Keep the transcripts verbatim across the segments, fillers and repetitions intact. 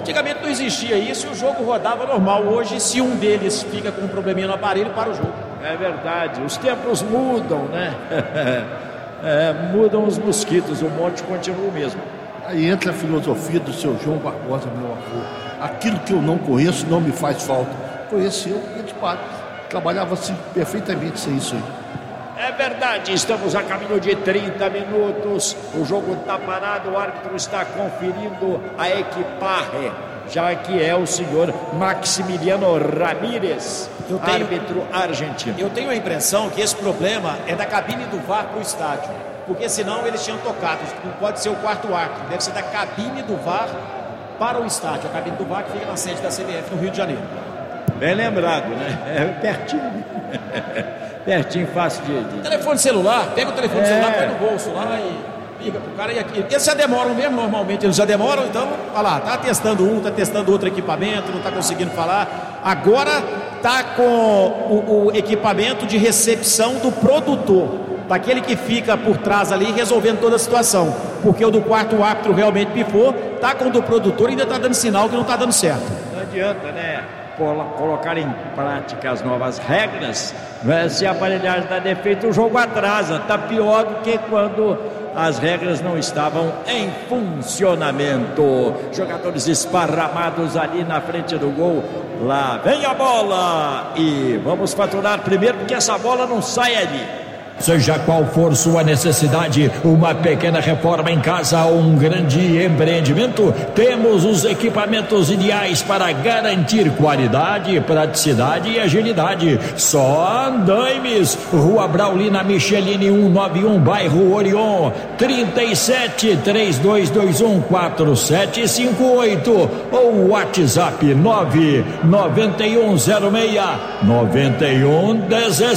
Antigamente não existia isso e o jogo rodava normal. Hoje, se um deles fica com um probleminha no aparelho, para o jogo. É verdade, os tempos mudam, né? É, mudam os mosquitos, o monte continua o mesmo. Aí entra a filosofia do seu João Barbosa, meu avô. Aquilo que eu não conheço não me faz falta. Conheceu e de fato trabalhava assim perfeitamente sem isso aí. É verdade, estamos a caminho de trinta minutos. O jogo está parado, o árbitro está conferindo a equipaje, já que é o senhor Maximiliano Ramírez, eu tenho, árbitro argentino. Eu tenho a impressão que esse problema é da cabine do V A R para o estádio, porque senão eles tinham tocado. Não pode ser o quarto árbitro, deve ser da cabine do V A R para o estádio. A cabine do V A R que fica na sede da C B F no Rio de Janeiro. Bem lembrado, né? É pertinho. Pertinho, fácil de, de... Telefone celular, pega o telefone é. celular, põe no bolso lá e liga pro cara. E aqui, eles já demoram mesmo, normalmente eles já demoram, então, olha lá, tá testando um, tá testando outro equipamento, não tá conseguindo falar. Agora tá com o, o equipamento de recepção do produtor, daquele que fica por trás ali resolvendo toda a situação, porque o do quarto árbitro realmente pifou, tá com o do produtor e ainda tá dando sinal que não tá dando certo. Não adianta, né? Colocar em prática as novas regras, se a aparelhagem dá defeito, o jogo atrasa. Está pior do que quando as regras não estavam em funcionamento. Jogadores esparramados ali na frente do gol. Lá vem a bola e vamos faturar primeiro, porque essa bola não sai ali. Seja qual for sua necessidade, uma pequena reforma em casa ou um grande empreendimento, temos os equipamentos ideais para garantir qualidade, praticidade e agilidade. Só Andaimes, Rua Braulina Michelini cento e noventa e um, bairro Orion, trinta e sete, três dois dois um, quatro sete cinco oito ou WhatsApp nove nove um zero seis nove um um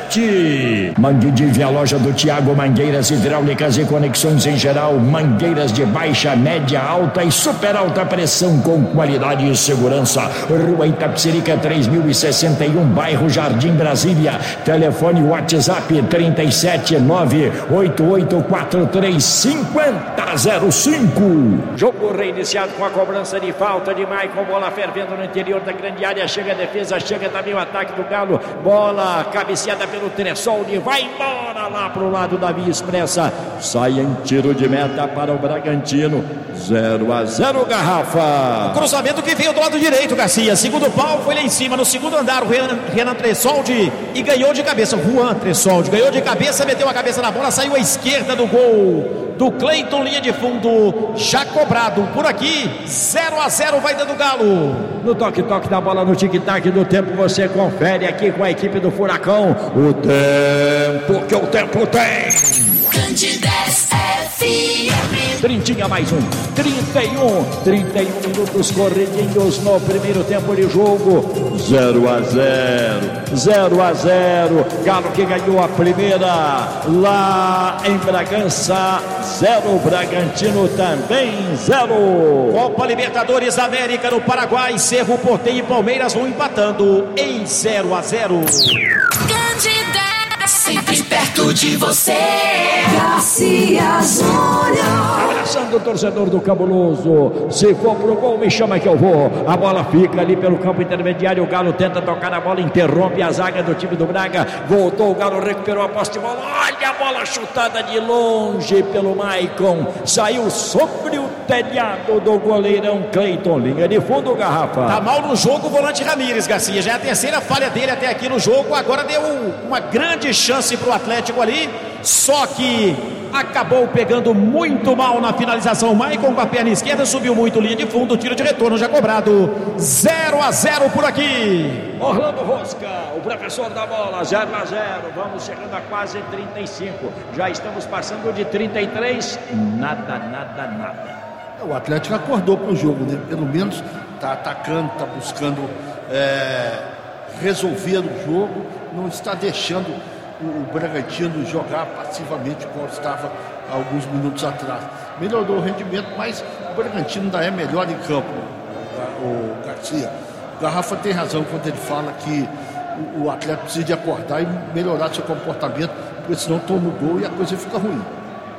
sete. Mangueiras, a loja do Tiago, mangueiras hidráulicas e conexões em geral, mangueiras de baixa, média, alta e super alta pressão com qualidade e segurança. Rua Itapecerica três mil e sessenta e um, bairro Jardim Brasília. Telefone WhatsApp trinta e sete, nove oito oito quatro três cinco zero zero cinco. Jogo reiniciado com a cobrança de falta de Maicon, bola fervendo no interior da grande área, chega a defesa, chega também o ataque do Galo, bola cabeceada pelo Tressoldi, vai embora lá pro lado da Via Expressa, sai em tiro de meta para o Bragantino, zero a zero Garrafa. O cruzamento que veio do lado direito, Garcia, segundo pau, foi lá em cima, no segundo andar, o Renan, Renan Tressoldi, e ganhou de cabeça, Juan Tressoldi, ganhou de cabeça, meteu a cabeça na bola, saiu à esquerda do gol do Cleiton, linha de fundo, já cobrado por aqui, zero a zero vai dando Galo. No toque-toque da bola, no tic-tac do tempo, você confere aqui com a equipe do Furacão o tempo que o tempo tem. Candidez F M. Trintinha mais um, trinta e um, trinta e um minutos corridinhos no primeiro tempo de jogo, zero a zero, zero a zero, Galo que ganhou a primeira lá em Bragança, zero, Bragantino também zero. Copa Libertadores da América no Paraguai, Cerro Porteño e Palmeiras vão empatando em zero a zero. Candidez, sempre perto de você. Garcia Júnior. Abraçando o torcedor do Cabuloso. Se for pro gol, me chama que eu vou. A bola fica ali pelo campo intermediário. O Galo tenta tocar a bola, interrompe a zaga do time do Braga. Voltou, o Galo recuperou a posse de bola. Olha a bola chutada de longe pelo Maicon. Saiu sobre o telhado do goleirão Cleiton. Linha de fundo, Garrafa. Tá mal no jogo o volante Ramírez, Garcia. Já é a terceira falha dele até aqui no jogo. Agora deu uma grande chance pro Atlético ali. Só que acabou pegando muito mal na finalização. Maicon com a perna esquerda, subiu muito, linha de fundo, tiro de retorno já cobrado, zero a zero por aqui. Orlando Rosca, o professor da bola, zero a zero, vamos chegando a quase trinta e cinco, já estamos passando de trinta e três, nada, nada, nada. O Atlético acordou para o jogo, né? Pelo menos está atacando, está buscando é, resolver o jogo, não está deixando o Bragantino jogar passivamente como estava há alguns minutos atrás. Melhorou o rendimento, mas o Bragantino ainda é melhor em campo, o Garcia. O Garrafa tem razão quando ele fala que o Atlético precisa de acordar e melhorar seu comportamento, porque senão toma o gol e a coisa fica ruim.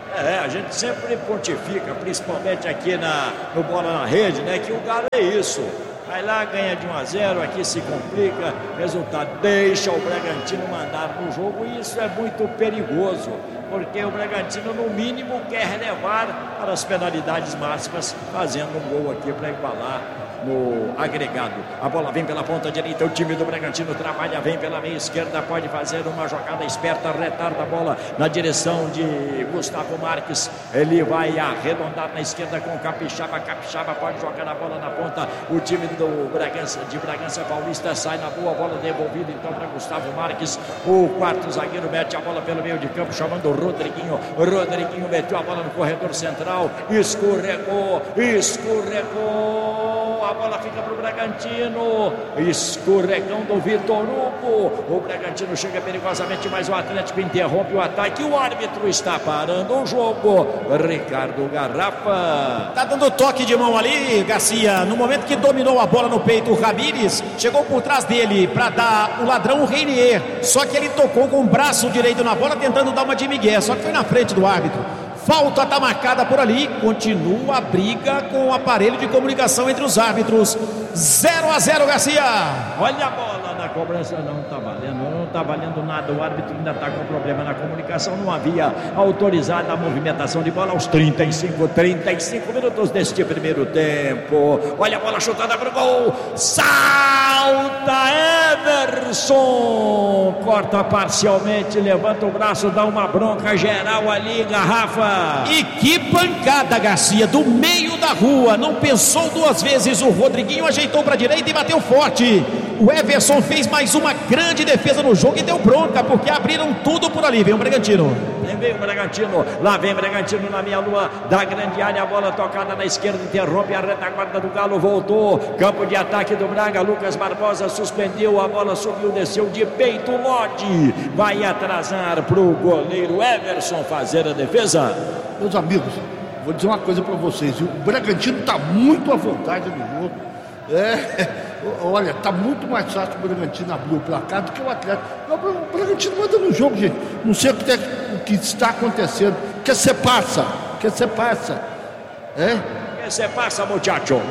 É, a gente sempre pontifica, principalmente aqui na, no Bola na Rede, né? Que o Galo é isso. Vai lá, ganha de um a zero, aqui se complica, resultado deixa o Bragantino mandar no jogo e isso é muito perigoso, porque o Bragantino no mínimo quer levar para as penalidades máximas, fazendo um gol aqui para igualar no agregado. A bola vem pela ponta direita, o time do Bragantino trabalha, vem pela meia esquerda, pode fazer uma jogada esperta, retarda a bola na direção de Gustavo Marques, ele vai arredondar na esquerda com Capixaba, Capixaba pode jogar a bola na ponta, o time do Bragança, de Bragança Paulista sai na boa, bola devolvida então para Gustavo Marques, o quarto zagueiro mete a bola pelo meio de campo, chamando o Rodriguinho, Rodriguinho meteu a bola no corredor central, escorregou, escorregou, a bola fica para o Bragantino, escorregão do Vitor Hugo, o Bragantino chega perigosamente, mas o Atlético interrompe o ataque, o árbitro está parando o jogo, Ricardo Garrafa. Tá dando toque de mão ali, Garcia, no momento que dominou a bola no peito, o Ramírez chegou por trás dele para dar o ladrão, o Reinier, só que ele tocou com o braço direito na bola, tentando dar uma de migué, só que foi na frente do árbitro. Falta está marcada por ali, continua a briga com o aparelho de comunicação entre os árbitros. zero a zero, Garcia. Olha a bola na cobrança, não está valendo, não está valendo nada. O árbitro ainda está com problema na comunicação, não havia autorizado a movimentação de bola aos trinta e cinco, trinta e cinco minutos deste primeiro tempo. Olha a bola chutada para o gol, salta Everson, corta parcialmente, levanta o braço, dá uma bronca geral ali, Garrafa. E que pancada, Garcia, do meio da rua, não pensou duas vezes, o Rodriguinho ajeitou para a direita e bateu forte. O Everson fez mais uma grande defesa no jogo e deu bronca, porque abriram tudo por ali. Vem o Bragantino. Vem o Bragantino, lá vem o Bragantino na meia lua da grande área, a bola tocada na esquerda, interrompe a retaguarda do Galo, voltou, campo de ataque do Braga, Lucas Barbosa suspendeu, a bola subiu, desceu de peito, Lodi vai atrasar para o goleiro Everson fazer a defesa. Meus amigos, vou dizer uma coisa para vocês, o Bragantino está muito à vontade no jogo. É, olha, está muito mais fácil o Bragantino abrir o placar do que o Atlético. O Bragantino manda no jogo, gente. Não sei o que, o que está acontecendo. Que se passa? Que se passa? É? Que se passa, muchacho?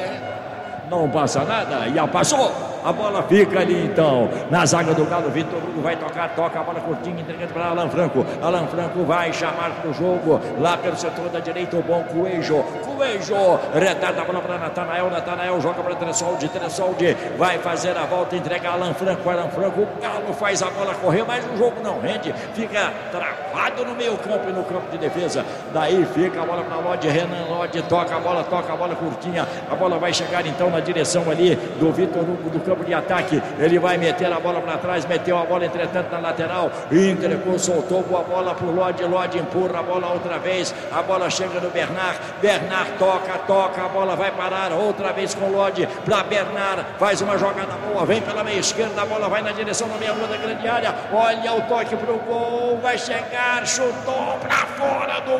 Não passa nada, já passou. A bola fica ali então na zaga do Galo. Vitor Hugo vai tocar, toca a bola curtinha, entregando para Alan Franco. Alan Franco vai chamar para o jogo lá pelo setor da direita o bom Coelho. Coelho retarda a bola para Natanael. Natanael joga para Tressoldi. Tressoldi vai fazer a volta, entrega a Alan Franco. Alan Franco, o Galo faz a bola correr, mas o jogo não rende, fica travado no meio campo e no campo de defesa. Daí fica a bola para Lodi. Renan Lodi toca a bola, toca a bola curtinha. A bola vai chegar então na direção ali do Vitor Hugo do campo de ataque, ele vai meter a bola para trás, meteu a bola entretanto na lateral, entregou, soltou boa bola para o Lodi, Lodi empurra a bola outra vez, a bola chega no Bernard, Bernard toca, toca, a bola vai parar outra vez com o Lodi, para Bernard, faz uma jogada boa, vem pela meia esquerda, a bola vai na direção da meia lua da grande área, olha o toque para o gol, vai chegar, chutou para fora do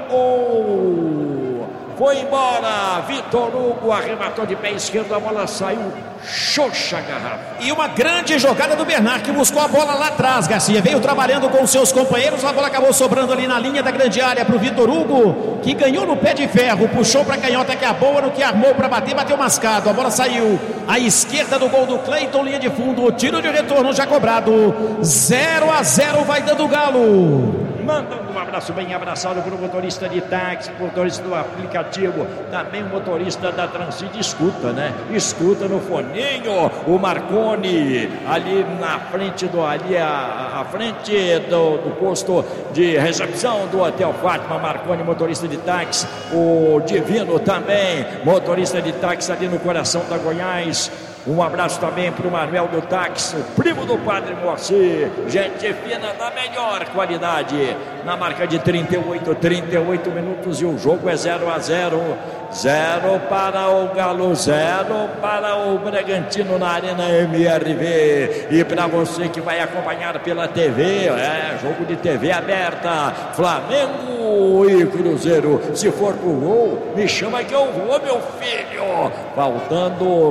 gol, foi embora, Vitor Hugo arrematou de pé esquerdo, a bola saiu xoxa, Garrafa. E uma grande jogada do Bernard, que buscou a bola lá atrás, Garcia, veio trabalhando com seus companheiros, a bola acabou sobrando ali na linha da grande área para o Vitor Hugo, que ganhou no pé de ferro, puxou para a canhota que é a boa, no que armou para bater, bateu mascado, a bola saiu à esquerda do gol do Cleiton, linha de fundo, o tiro de retorno já cobrado, zero a zero vai dando o Galo. Mandando um abraço bem abraçado para o motorista de táxi, motorista do aplicativo, também o motorista da Transcid, escuta, né? Escuta no foninho, o Marconi, ali na frente do, ali a, a frente do, do posto de recepção do Hotel Fátima, Marconi, motorista de táxi, o Divino também, motorista de táxi ali no coração da Goiás. Um abraço também para o Manuel do Táxi, o primo do Padre Moacir, gente fina da melhor qualidade, na marca de trinta e oito, trinta e oito minutos e o jogo é zero a zero, zero para o Galo, zero para o Bragantino na Arena M R V, e para você que vai acompanhar pela T V, é jogo de T V aberta, Flamengo e Cruzeiro, se for pro gol, me chama que eu vou, meu filho, faltando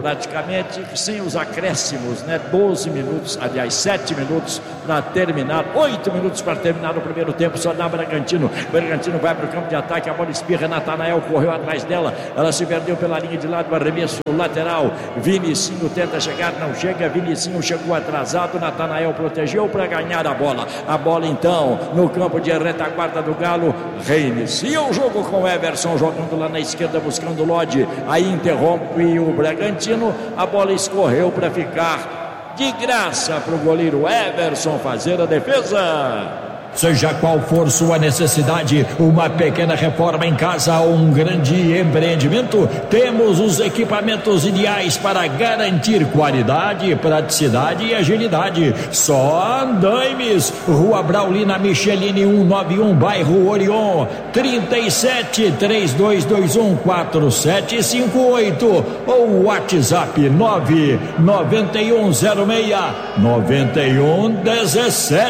praticamente sem os acréscimos, né? doze minutos, aliás, sete minutos para terminar, oito minutos para terminar o primeiro tempo, só dá Bragantino. Bragantino vai para o campo de ataque, a bola espirra, Natanael correu atrás dela, ela se perdeu pela linha de lado, arremesso lateral, Vinicinho tenta chegar, não chega, Vinicinho chegou atrasado, Natanael protegeu para ganhar a bola. A bola então no campo de retaguarda do Galo, reinicia o jogo com Everson jogando lá na esquerda, buscando o Lodi, aí interrompe o Bragantino, a bola escorreu para ficar de graça para o goleiro Everson fazer a defesa. Seja qual for sua necessidade, uma pequena reforma em casa ou um grande empreendimento, temos os equipamentos ideais para garantir qualidade, praticidade e agilidade. Só Andaimes, Rua Braulina Michelini cento e noventa e um, bairro Orion, trinta e sete, três dois dois um, quatro sete cinco oito ou WhatsApp nove nove um zero seis nove um um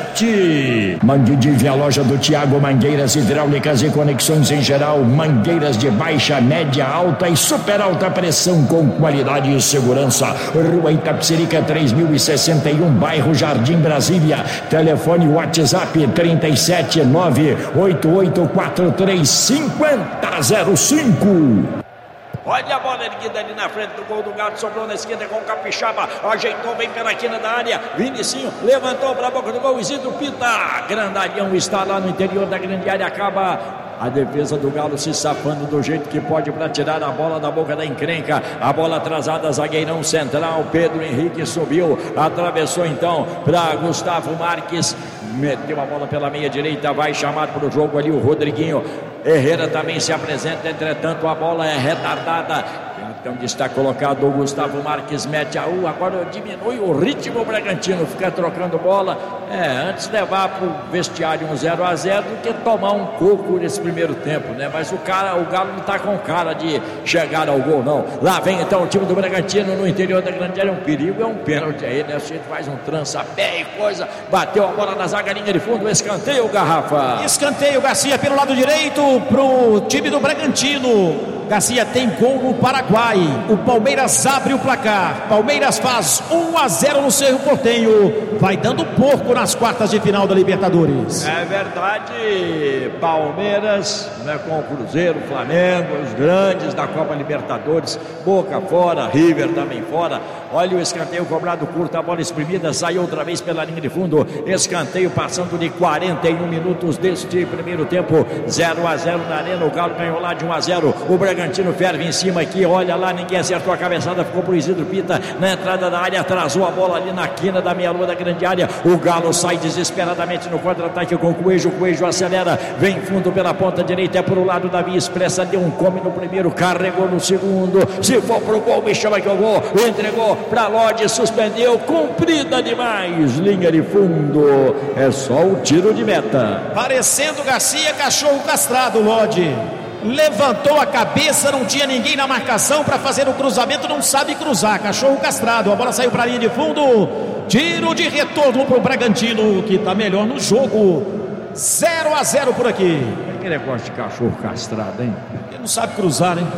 sete. Dive a loja do Tiago, mangueiras hidráulicas e conexões em geral, mangueiras de baixa, média, alta e super alta pressão com qualidade e segurança. Rua Itapecerica três mil e sessenta e um, bairro Jardim Brasília. Telefone WhatsApp trinta e sete, nove oito oito quatro três cinco zero zero cinco. Olha a bola erguida ali na frente do gol do Galo, sobrou na esquerda com o Capixaba, ajeitou bem pela quina da área, Vinicinho levantou para a boca do gol, Isidro Pita, grandalhão está lá no interior da grande área, acaba a defesa do Galo se safando do jeito que pode para tirar a bola da boca da encrenca, a bola atrasada, zagueirão central, Pedro Henrique subiu, atravessou então para Gustavo Marques, meteu a bola pela meia direita, vai chamar para o jogo ali o Rodriguinho, Herrera também se apresenta, entretanto a bola é retardada. Então está colocado o Gustavo Marques, mete a U, agora diminui o ritmo, o Bragantino fica trocando bola, é, antes levar para o vestiário um zero a zero do que tomar um coco nesse primeiro tempo, né? Mas o cara, o Galo não está com cara de chegar ao gol, não. Lá vem então o time do Bragantino no interior da grande área, um perigo, é um pênalti aí, né? A gente faz um trança-pé e coisa, bateu a bola na zaga, linha de fundo, escanteio, Garrafa. Escanteio, Garcia pelo lado direito pro time do Bragantino. Garcia tem gol no Paraguai. O Palmeiras abre o placar. Palmeiras faz um a zero no Cerro Porteño. Vai dando porco nas quartas de final da Libertadores. É verdade. Palmeiras, né, com o Cruzeiro, Flamengo, os grandes da Copa Libertadores. Boca fora, River também fora. Olha o escanteio cobrado curto, a bola exprimida, saiu outra vez pela linha de fundo. Escanteio passando de quarenta e um minutos deste primeiro tempo. zero a zero na arena. O Galo ganhou lá de um a zero. O Bragantino ferve em cima aqui, olha lá, ninguém acertou a cabeçada, ficou pro Isidro Pita na entrada da área, atrasou a bola ali na quina da meia-lua da grande área. O Galo sai desesperadamente no contra-ataque com o Coelho, o Coelho acelera, vem fundo pela ponta direita, é pro lado da Via Expressa, deu um come no primeiro, carregou no segundo, se for pro gol, me chama que eu vou, entregou pra Lodi, suspendeu, cumprida demais, linha de fundo, é só o tiro de meta. Parecendo Garcia, cachorro castrado, Lodi. Levantou a cabeça, não tinha ninguém na marcação para fazer o cruzamento, não sabe cruzar, cachorro castrado, a bola saiu para a linha de fundo, tiro de retorno para o Bragantino, que está melhor no jogo, zero a zero por aqui. Que negócio de cachorro castrado, hein? Ele não sabe cruzar, hein?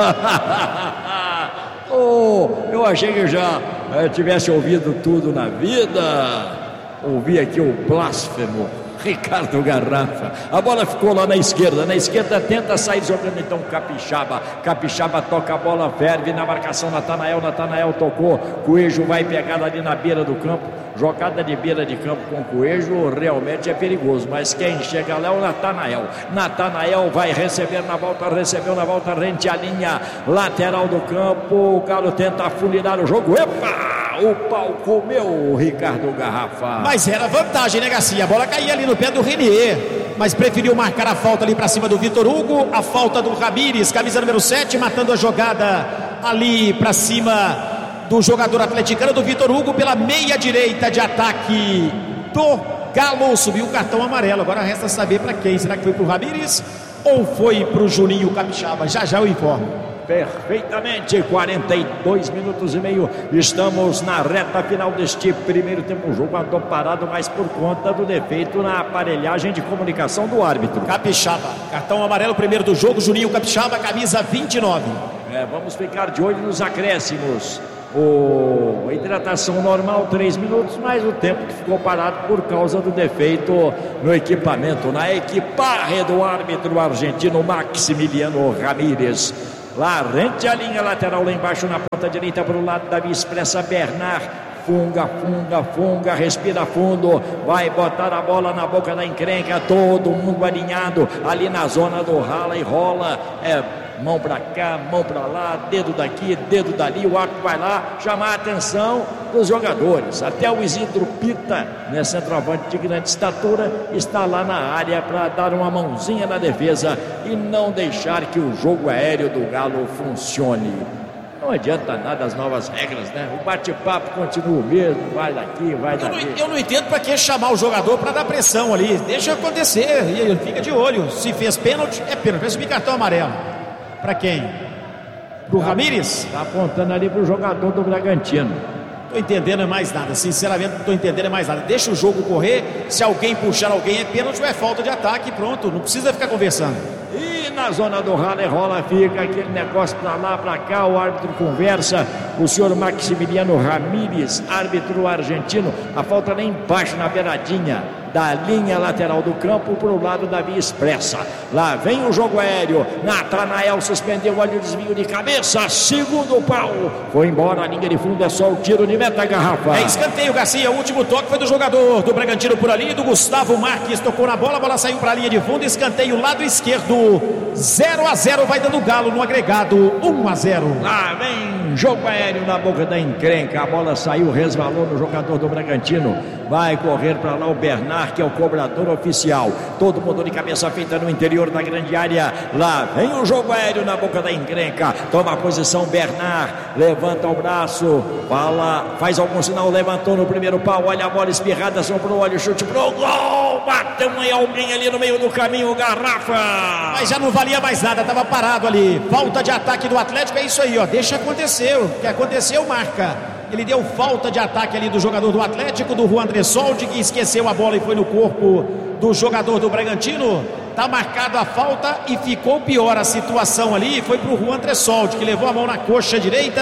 Oh, eu achei que já eh, tivesse ouvido tudo na vida, ouvi aqui o blasfemo Ricardo Garrafa, a bola ficou lá na esquerda, na esquerda tenta sair jogando então Capixaba, Capixaba toca a bola, ferve na marcação, Natanael, Natanael tocou, Coelho vai pegar ali na beira do campo, jogada de beira de campo com Coelho, realmente é perigoso, mas quem chega lá é o Natanael, Natanael vai receber na volta, recebeu na volta, rente a linha lateral do campo, o Galo tenta afunilar o jogo, epa! O pau comeu o Ricardo Garrafa. Mas era vantagem, né, Garcia? A bola caía ali no pé do Renier, mas preferiu marcar a falta ali para cima do Vitor Hugo. A falta do Ramires, camisa número sete, matando a jogada ali para cima do jogador atleticano do Vitor Hugo pela meia direita de ataque do Galo. Subiu o cartão amarelo. Agora resta saber para quem. Será que foi para o Ramires ou foi para o Juninho Capixaba? Já já eu informo. Perfeitamente, quarenta e dois minutos e meio, estamos na reta final deste primeiro tempo, o jogo andou parado, mas por conta do defeito na aparelhagem de comunicação do árbitro. Capixaba, cartão amarelo primeiro do jogo, Juninho Capixaba, camisa vinte e nove. É, vamos ficar de olho nos acréscimos. O, a hidratação normal, três minutos, mas o tempo que ficou parado por causa do defeito no equipamento, na equiparre do árbitro argentino Maximiliano Ramírez. Lá, rente a linha lateral lá embaixo na ponta direita para o lado da Via Expressa, Bernard. Funga, funga, funga, respira fundo, vai botar a bola na boca da encrenca, todo mundo alinhado ali na zona do rala e rola, é mão pra cá, mão pra lá, dedo daqui, dedo dali, o árbitro vai lá chamar a atenção dos jogadores. Até o Isidro Pita, né, centroavante de grande estatura, está lá na área para dar uma mãozinha na defesa e não deixar que o jogo aéreo do Galo funcione. Não adianta nada as novas regras, né? O bate-papo continua o mesmo, vai daqui, vai daqui. Eu não, eu não entendo para que chamar o jogador para dar pressão ali. Deixa acontecer e ele fica de olho. Se fez pênalti, é pênalti. Vai subir cartão amarelo. Para quem? Pro Ramírez? Tá apontando ali pro jogador do Bragantino. Tô entendendo mais nada, sinceramente não tô entendendo mais nada. Deixa o jogo correr, se alguém puxar alguém é pênalti ou é falta de ataque, pronto, não precisa ficar conversando. E na zona do rala e rola fica aquele negócio pra lá, pra cá, o árbitro conversa, o senhor Maximiliano Ramírez, árbitro argentino, a falta lá embaixo na beiradinha da linha lateral do campo para o lado da Via Expressa. Lá vem o jogo aéreo, Natanael suspendeu, olha o desvio de cabeça, segundo pau, foi embora, a linha de fundo é só o tiro de meta, garrafa. É escanteio, Garcia, o último toque foi do jogador do Bragantino por ali, do Gustavo Marques, tocou na bola, a bola saiu para a linha de fundo, escanteio lado esquerdo, zero a zero, vai dando Galo no agregado, um a zero. Lá vem jogo aéreo na boca da encrenca, a bola saiu, resvalou no jogador do Bragantino, vai correr para lá o Bernard, que é o cobrador oficial, todo mundo de cabeça feita no interior da grande área, lá vem o jogo aéreo na boca da encrenca, toma a posição Bernard, levanta o braço, fala, faz algum sinal, levantou no primeiro pau, olha a bola espirrada, sobrou, olha o chute pro gol, bateu em alguém ali no meio do caminho, garrafa. Mas já não valia mais nada, estava parado ali, falta de ataque do Atlético, é isso aí, ó, deixa acontecer, o que aconteceu marca. Ele deu falta de ataque ali do jogador do Atlético, do Juan Andressoldi, que esqueceu a bola e foi no corpo do jogador do Bragantino. Tá marcada a falta e ficou pior a situação ali. Foi pro Juan Andressoldi, que levou a mão na coxa direita.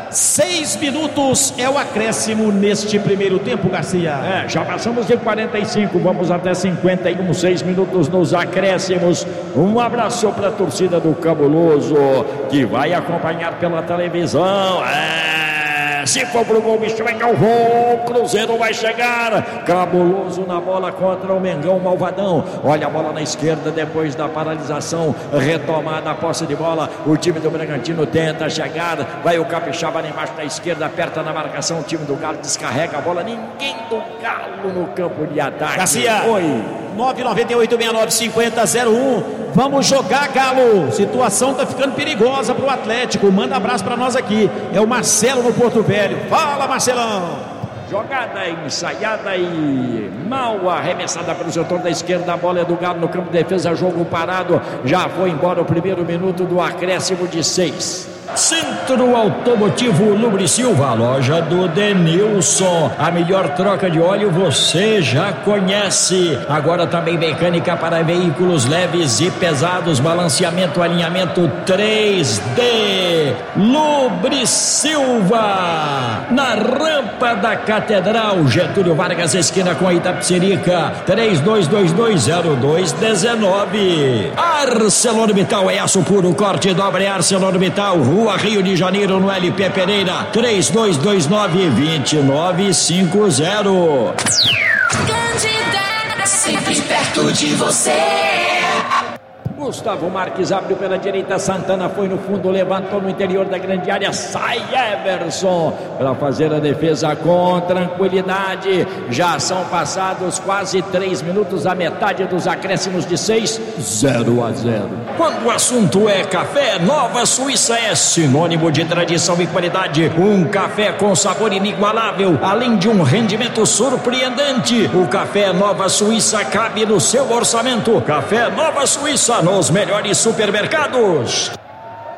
Seis minutos é o acréscimo neste primeiro tempo, Garcia. É, já passamos de quarenta e cinco, vamos até cinquenta e um, seis minutos nos acréscimos. Um abraço para a torcida do Cabuloso, que vai acompanhar pela televisão. É. Se for pro gol, bicho vai Galvão, Cruzeiro vai chegar, Cabuloso na bola contra o Mengão Malvadão, olha a bola na esquerda depois da paralisação, retomada a posse de bola, o time do Bragantino tenta chegar, vai o Capixaba lá embaixo na esquerda, aperta na marcação, o time do Galo descarrega a bola, ninguém do Galo no campo de ataque. Garcia, oi. nove nove oito seis nove cinco zero zero um, vamos jogar, Galo, situação tá ficando perigosa pro Atlético, manda abraço pra nós aqui, é o Marcelo no Porto Velho. Fala, Marcelão. Jogada ensaiada e mal arremessada pelo setor da esquerda, a bola é do Galo no campo de defesa, jogo parado, já foi embora o primeiro minuto do acréscimo de seis. Centro Automotivo Lubrisilva, loja do Denilson, a melhor troca de óleo você já conhece, agora também mecânica para veículos leves e pesados, balanceamento, alinhamento três D, Lubrisilva, na rampa da Catedral, Getúlio Vargas, esquina com a Itapecerica, três dois dois dois zero dois um nove. ArcelorMittal é aço puro, corte dobra é ArcelorMittal, Rua Rio de Janeiro, no L P Pereira, três dois dois nove, dois nove cinco zero. Candidata, sempre perto de você. Gustavo Marques abriu pela direita, Santana foi no fundo, levantou no interior da grande área, sai Everson para fazer a defesa com tranquilidade. Já são passados quase três minutos, a metade dos acréscimos de seis, zero a zero. Quando o assunto é café, Nova Suíça é sinônimo de tradição e qualidade. Um café com sabor inigualável, além de um rendimento surpreendente. O café Nova Suíça cabe no seu orçamento. Café Nova Suíça nos melhores supermercados.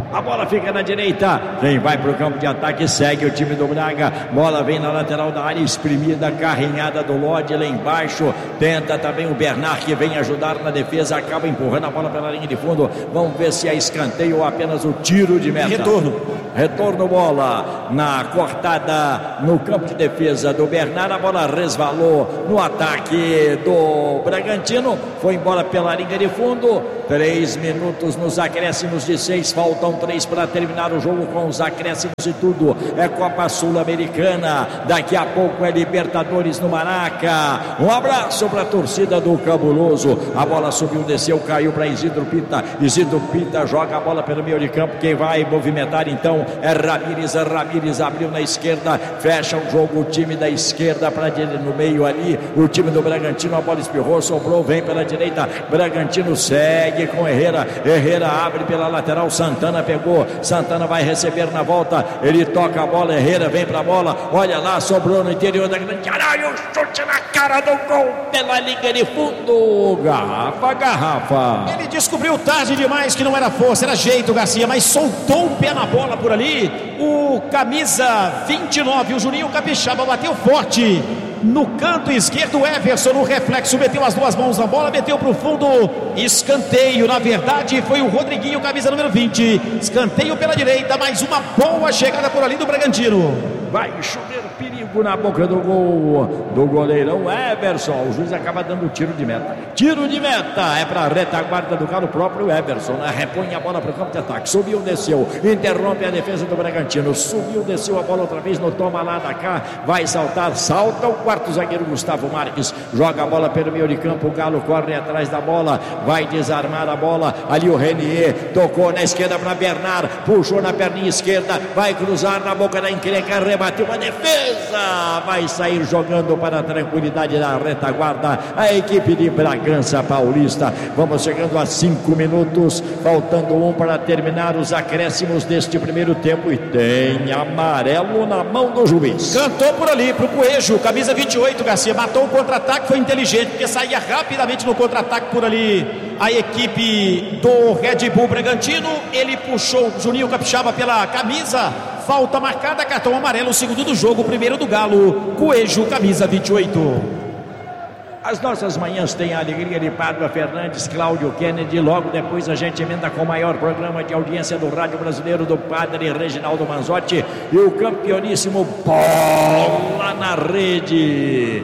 A bola fica na direita. Quem vai para o campo de ataque segue o time do Braga. Bola vem na lateral da área, exprimida, carrinhada do Lodi lá embaixo. Tenta também o Bernard, que vem ajudar na defesa. Acaba empurrando a bola pela linha de fundo. Vamos ver se é escanteio ou apenas o tiro de meta. Retorno. Retorno, bola na cortada no campo de defesa do Bernard. A bola resvalou no ataque do Bragantino. Foi embora pela linha de fundo. Três minutos nos acréscimos de seis. Faltam três para terminar o jogo com os acréscimos e tudo. É Copa Sul-Americana. Daqui a pouco é Libertadores no Maraca. Um abraço para a torcida do Cabuloso. A bola subiu, desceu, caiu para Isidro Pita. Isidro Pita joga a bola pelo meio de campo. Quem vai movimentar então é Ramírez. Ramírez abriu na esquerda. Fecha o jogo o time da esquerda para no meio ali. O time do Bragantino. A bola espirrou, sobrou, vem pela direita. Bragantino segue com Herrera. Herrera abre pela lateral. Santana pegou. Santana vai receber na volta. Ele toca a bola. Herrera vem pra bola. Olha lá, sobrou no interior da grande área. Um chute na cara do gol pela linha de fundo. Garrafa, garrafa. Ele descobriu tarde demais que não era força, era jeito, Garcia, mas soltou o pé na bola por ali. O camisa vinte e nove, o Juninho Capixaba, bateu forte no canto esquerdo. O Everson no reflexo meteu as duas mãos na bola, meteu pro fundo. Escanteio, na verdade foi o Rodriguinho, camisa número vinte. Escanteio pela direita, mais uma boa chegada por ali do Bragantino. Vai chover perigo na boca do gol do goleirão Everson. O juiz acaba dando tiro de meta. Tiro de meta é para a retaguarda do Galo, próprio Everson, né? Repõe a bola para o campo de ataque. Subiu, desceu, interrompe a defesa do Bragantino. Subiu, desceu a bola outra vez no toma lá da cá. Vai saltar, salta o quarto zagueiro Gustavo Marques. Joga a bola pelo meio de campo. O Galo corre atrás da bola. Vai desarmar a bola. Ali o Renier tocou na esquerda para Bernard. Puxou na perninha esquerda. Vai cruzar na boca da encrenca. Rebateu a defesa. Vai sair jogando para a tranquilidade da retaguarda a equipe de Bragança Paulista. Vamos chegando a cinco minutos. Faltando um para terminar os acréscimos deste primeiro tempo. E tem amarelo na mão do juiz. Cantou por ali pro Coelho, camisa vinte e oito, Garcia. Matou o contra-ataque, foi inteligente, porque saía rapidamente no contra-ataque por ali a equipe do Red Bull Bragantino. Ele puxou o Juninho Capixaba pela camisa. Falta marcada, cartão amarelo, o segundo do jogo, o primeiro do Galo. Coelho, camisa vinte e oito. As nossas manhãs têm a alegria de Pádua Fernandes, Cláudio Kennedy. Logo depois a gente emenda com o maior programa de audiência do rádio brasileiro, do padre Reginaldo Manzotti. E o campeoníssimo Bola na Rede.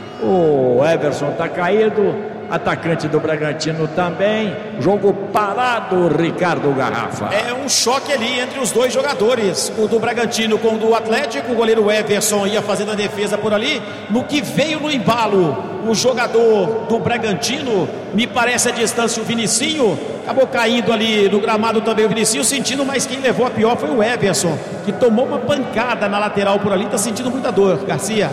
O Everson está caído. Atacante do Bragantino também. Jogo parado, Ricardo Garrafa. É um choque ali entre os dois jogadores. O do Bragantino com o do Atlético. O goleiro Everson ia fazendo a defesa por ali. No que veio no embalo, o jogador do Bragantino, me parece a distância, o Vinicinho, acabou caindo ali no gramado também o Vinicinho, sentindo, mas quem levou a pior foi o Everson, que tomou uma pancada na lateral por ali, está sentindo muita dor, Garcia.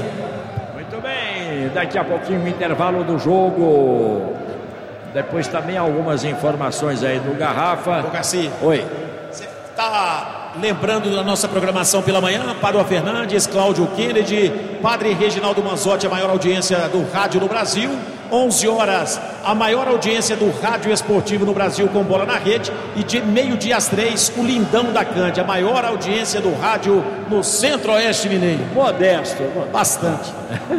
Daqui a pouquinho o intervalo do jogo. Depois também algumas informações aí do Garrafa. Ô Garcia, oi. Você está lembrando da nossa programação pela manhã? Pádua Fernandes, Cláudio Kennedy, padre Reginaldo Manzotti, a maior audiência do rádio no Brasil. onze horas, a maior audiência do rádio esportivo no Brasil com Bola na Rede. E de meio-dia às três, o Lindão da Cândia, a maior audiência do rádio no Centro-Oeste Mineiro. Modesto, bastante.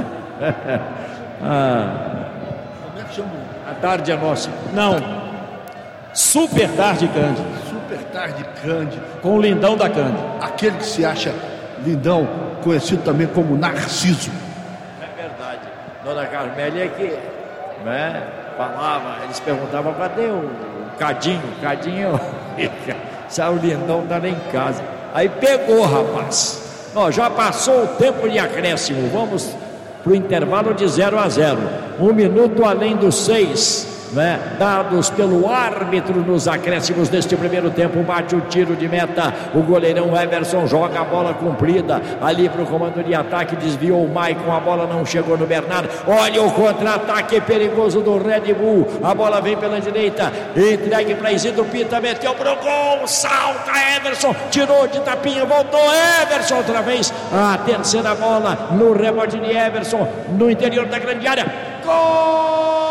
ah. A tarde é nossa. Não. Super Tarde Cândido. Super Tarde Cândido. Com o Lindão da Cândia. Aquele que se acha lindão, conhecido também como Narciso. É verdade. Dona Carmélia que, né, falava, eles perguntavam, cadê o Cadinho? Cadinho, saiu o Lindão, tá lá em casa. Aí pegou, rapaz. Ó, já passou o tempo de acréscimo. Vamos para o intervalo de zero a zero. Um minuto além dos seis, né? Dados pelo árbitro nos acréscimos deste primeiro tempo. Bate o tiro de meta. O goleirão Everson joga a bola comprida ali para o comando de ataque. Desviou o Maicon. A bola não chegou no Bernardo. Olha o contra-ataque perigoso do Red Bull. A bola vem pela direita. Entregue para Isidro Pita. Meteu pro gol. Salta Everson. Tirou de tapinha. Voltou Everson outra vez. A terceira bola no rebote de Everson no interior da grande área. Gol!